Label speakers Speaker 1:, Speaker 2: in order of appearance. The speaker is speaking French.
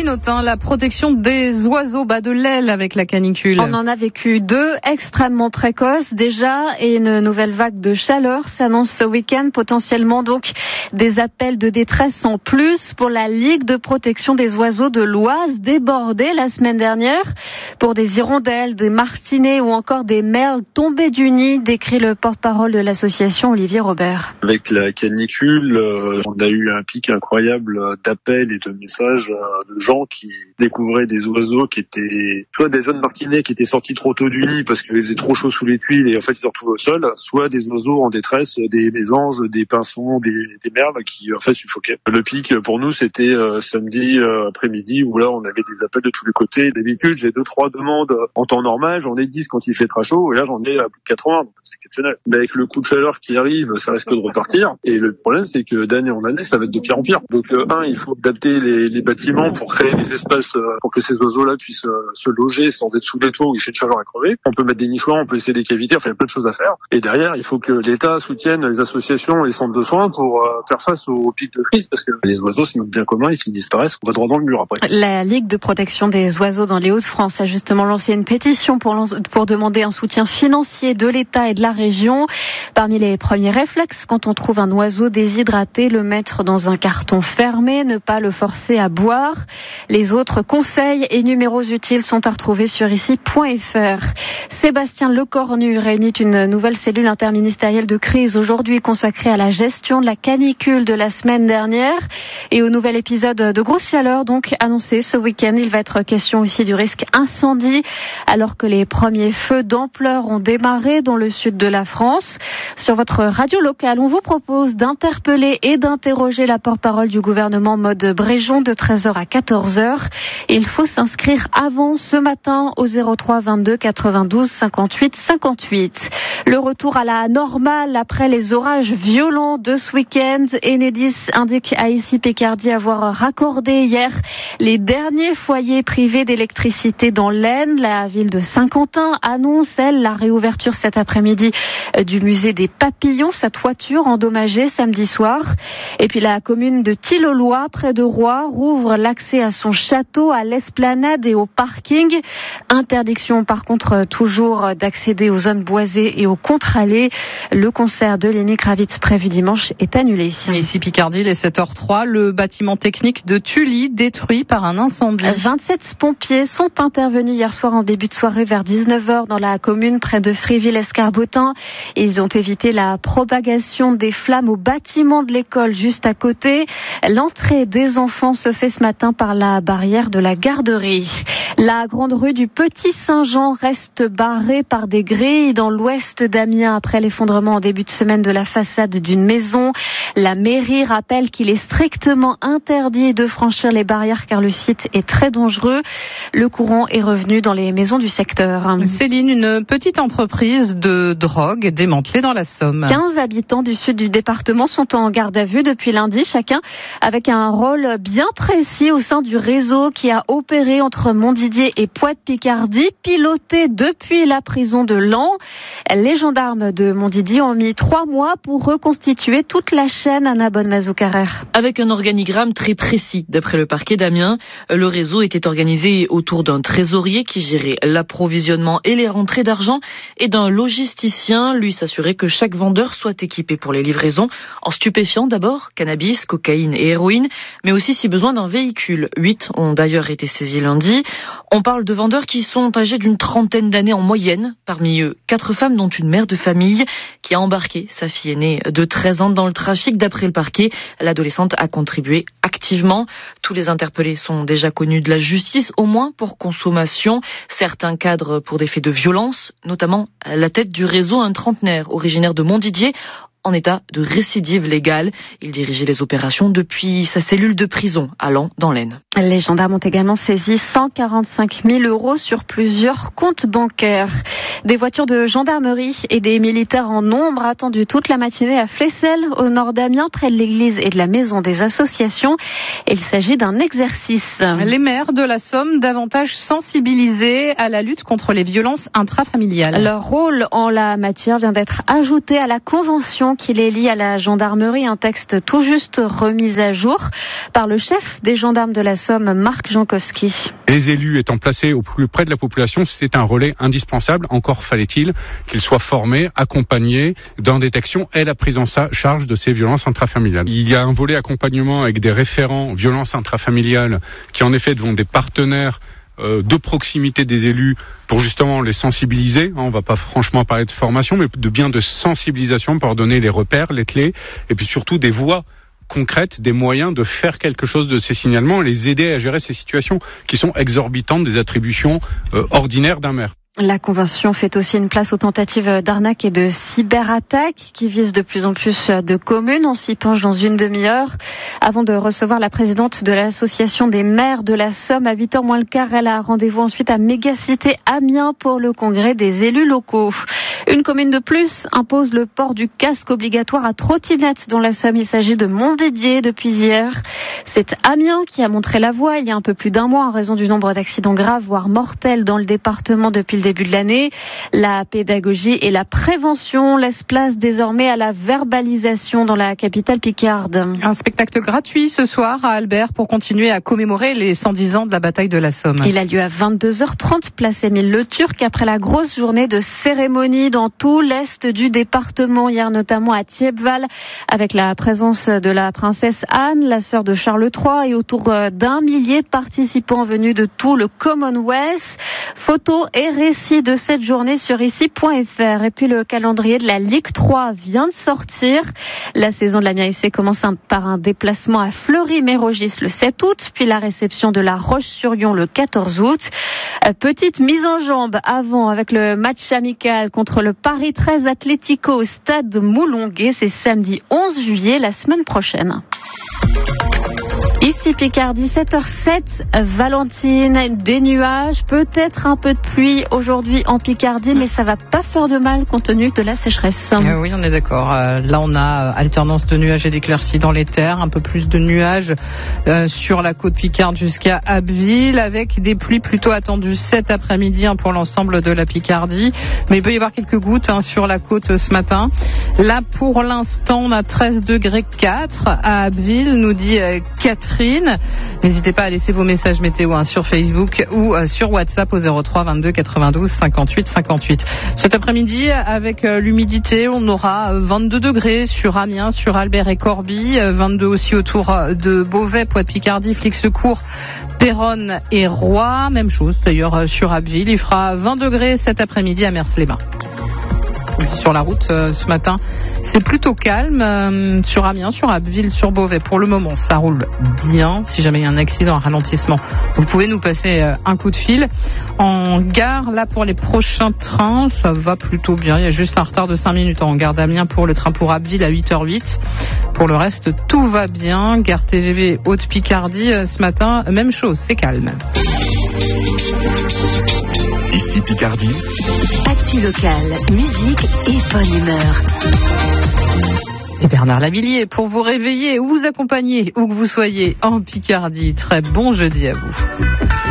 Speaker 1: Tinotin, la protection des oiseaux bas de l'aile avec la canicule.
Speaker 2: On en a vécu 2 extrêmement précoces déjà et une nouvelle vague de chaleur s'annonce ce week-end, potentiellement donc des appels de détresse en plus pour la Ligue de protection des oiseaux de l'Oise, débordée la semaine dernière pour des hirondelles, des martinets ou encore des merles tombés du nid, décrit le porte-parole de l'association Olivier Robert.
Speaker 3: Avec la canicule, on a eu un pic incroyable d'appels et de messages de gens qui découvraient des oiseaux qui étaient soit des jeunes martinets qui étaient sortis trop tôt du nid parce qu'il faisait trop chaud sous les tuiles et en fait ils se retrouvaient au sol, soit des oiseaux en détresse, des mésanges, des pinsons, des merles qui en fait suffoquaient. Le pic pour nous c'était samedi après-midi où là on avait des appels de tous les côtés. D'habitude j'ai 2-3 demandes en temps normal, j'en ai 10 quand il fait très chaud et là j'en ai à plus de 80, donc c'est exceptionnel. Mais avec le coup de chaleur qui arrive, ça risque de repartir et le problème c'est que d'année en année ça va être de pire en pire. Donc il faut adapter les bâtiments pour créer des espaces pour que ces oiseaux-là puissent se loger sans être sous les toits où il fait de chaleur à crever. On peut mettre des nichoirs, on peut essayer des cavités, enfin il y a plein de choses à faire. Et derrière, il faut que l'État soutienne les associations et les centres de soins pour faire face au pic de crise parce que les oiseaux c'est notre bien commun et s'ils disparaissent, on va droit dans le mur après.
Speaker 2: La Ligue de protection des oiseaux dans les Hauts-de-France a justement lancé une pétition pour demander un soutien financier de l'État et de la région. Parmi les premiers réflexes, quand on trouve un oiseau déshydraté, le mettre dans un carton fermé, ne pas le forcer à boire. Les autres conseils et numéros utiles sont à retrouver sur ici.fr. Sébastien Lecornu réunit une nouvelle cellule interministérielle de crise aujourd'hui consacrée à la gestion de la canicule de la semaine dernière et au nouvel épisode de grosse chaleur donc annoncé ce week-end. Il va être question aussi du risque incendie alors que les premiers feux d'ampleur ont démarré dans le sud de la France. Sur votre radio locale, on vous propose d'interpeller et d'interroger la porte-parole du gouvernement Maude Bréjon de 13h à 14h. Il faut s'inscrire avant ce matin au 03 22 92 58 58. Le retour à la normale après les orages violents de ce week-end. Enedis indique à ici Picardie avoir raccordé hier les derniers foyers privés d'électricité dans l'Aisne. La ville de Saint-Quentin annonce, elle, la réouverture cet après-midi du musée des papillons, sa toiture endommagée samedi soir. Et puis la commune de Tilloloy, près de Roye, rouvre l'accès à son château, à l'esplanade et au parking. Interdiction par contre toujours d'accéder aux zones boisées et aux contre-allées. Le concert de Lenny Kravitz prévu dimanche est annulé.
Speaker 1: Ici Picardie, les 7h03, le bâtiment technique de Tully détruit par un incendie.
Speaker 2: 27 pompiers sont intervenus hier soir en début de soirée vers 19h dans la commune près de Fréville-Escarbotin. Ils ont évité la propagation des flammes au bâtiment de l'école juste à côté. L'entrée des enfants se fait ce matin par la barrière de la garderie. La grande rue du Petit Saint-Jean reste barrée par des grilles dans l'ouest d'Amiens après l'effondrement en début de semaine de la façade d'une maison. La mairie rappelle qu'il est strictement interdit de franchir les barrières car le site est très dangereux. Le courant est revenu dans les maisons du secteur.
Speaker 1: Céline, une petite entreprise de drogue démantelée dans la Somme.
Speaker 2: 15 habitants du sud du département sont en garde à vue depuis lundi, chacun avec un rôle bien précis au sein du réseau qui a opéré entre Montdidier et Poix-de-Picardie, piloté depuis la prison de Laon. Les gendarmes de Montdidier ont mis 3 mois pour reconstituer toute la chaîne. Anna Bonne-Mazoucarer.
Speaker 4: Avec un organigramme très précis, d'après le parquet d'Amiens, le réseau était organisé autour d'un trésorier qui gérait l'approvisionnement et les rentrées d'argent et d'un logisticien, lui s'assurait que chaque vendeur soit équipé pour les livraisons en stupéfiants d'abord, cannabis, cocaïne et héroïne, mais aussi si besoin d'un véhicule. 8 ont d'ailleurs été saisis lundi. On parle de vendeurs qui sont âgés d'une trentaine d'années en moyenne, parmi eux 4 femmes dont une mère de famille qui a embarqué sa fille aînée de 13 ans dans le trafic. D'après le parquet, l'adolescente a contribué activement. Tous les interpellés sont déjà connus de la justice, au moins pour consommation. Certains cadres pour des faits de violence, notamment la tête du réseau, un trentenaire originaire de Montdidier, en état de récidive légale. Il dirigeait les opérations depuis sa cellule de prison à Laon, dans l'Aisne.
Speaker 2: Les gendarmes ont également saisi 145 000 € sur plusieurs comptes bancaires. Des voitures de gendarmerie et des militaires en nombre attendus toute la matinée à Flesselles, au nord d'Amiens, près de l'église et de la maison des associations. Il s'agit d'un exercice.
Speaker 1: Les maires de la Somme davantage sensibilisés à la lutte contre les violences intrafamiliales.
Speaker 2: Leur rôle en la matière vient d'être ajouté à la convention qui les lie à la gendarmerie. Un texte tout juste remis à jour par le chef des gendarmes de la Somme, Marc Jankowski.
Speaker 5: Les élus étant placés au plus près de la population, c'était un relais indispensable. Encore fallait-il qu'ils soient formés, accompagnés dans la détection et la prise en charge de ces violences intrafamiliales. Il y a un volet accompagnement avec des référents violences intrafamiliales qui en effet devront des partenaires de proximité des élus pour justement les sensibiliser. On va pas franchement parler de formation, mais de sensibilisation pour leur donner les repères, les clés, et puis surtout des voies concrètes, des moyens de faire quelque chose de ces signalements et les aider à gérer ces situations qui sont exorbitantes des attributions ordinaires d'un maire.
Speaker 2: La Convention fait aussi une place aux tentatives d'arnaque et de cyberattaque qui visent de plus en plus de communes. On s'y penche dans une demi-heure. Avant de recevoir la présidente de l'association des maires de la Somme à 8h moins le quart, elle a rendez-vous ensuite à Mégacité Amiens pour le congrès des élus locaux. Une commune de plus impose le port du casque obligatoire à trottinette dans la Somme. Il s'agit de Montdidier depuis hier. C'est Amiens qui a montré la voie il y a un peu plus d'un mois en raison du nombre d'accidents graves, voire mortels dans le département depuis le début de l'année. La pédagogie et la prévention laissent place désormais à la verbalisation dans la capitale picarde.
Speaker 1: Un spectacle gratuit ce soir à Albert pour continuer à commémorer les 110 ans de la bataille de la Somme.
Speaker 2: Il a lieu à 22h30, place Émile Le Turc, après la grosse journée de cérémonie dans tout l'est du département. Hier notamment à Thiepval, avec la présence de la princesse Anne, la sœur de Charles III, et autour d'1 millier de participants venus de tout le Commonwealth. Photos et récits de cette journée sur ici.fr. Et puis le calendrier de la Ligue 3 vient de sortir. La saison de l'Amiens SC commence par un déplacement à Fleury-Mérogis le 7 août, puis la réception de la Roche-sur-Yon le 14 août. Petite mise en jambe avant avec le match amical contre le Paris 13 Atlético au stade Moulonguet. C'est samedi 11 juillet, la semaine prochaine. Ici Picardie, 7h07, Valentine, des nuages, peut-être un peu de pluie aujourd'hui en Picardie, mais ça va pas faire de mal compte tenu de la sécheresse.
Speaker 1: Oui, on est d'accord. Là, on a alternance de nuages et d'éclaircies dans les terres, un peu plus de nuages sur la côte picarde jusqu'à Abbeville, avec des pluies plutôt attendues cet après-midi pour l'ensemble de la Picardie. Mais il peut y avoir quelques gouttes sur la côte ce matin. Là, pour l'instant, on a 13 degrés 4 à Abbeville, nous dit Catherine. N'hésitez pas à laisser vos messages météo sur Facebook ou sur WhatsApp au 03 22 92 58 58. Cet après-midi, avec l'humidité, on aura 22 degrés sur Amiens, sur Albert et Corbie, 22 aussi autour de Beauvais, Poix-de-Picardie, Flixecourt, Péronne et Roy. Même chose d'ailleurs sur Abbeville. Il fera 20 degrés cet après-midi à Mers-les-Bains. Sur la route ce matin, c'est plutôt calme sur Amiens, sur Abbeville, sur Beauvais. Pour le moment, ça roule bien. Si jamais il y a un accident, un ralentissement, vous pouvez nous passer un coup de fil. En gare, là, pour les prochains trains, ça va plutôt bien. Il y a juste un retard de 5 minutes en gare d'Amiens pour le train pour Abbeville à 8h08. Pour le reste, tout va bien. Gare TGV Haute-Picardie, ce matin, même chose, c'est calme.
Speaker 6: Ici Picardie.
Speaker 7: Actu locale, musique et bonne humeur.
Speaker 1: Et Bernard Lavillier pour vous réveiller ou vous accompagner où que vous soyez en Picardie. Très bon jeudi à vous.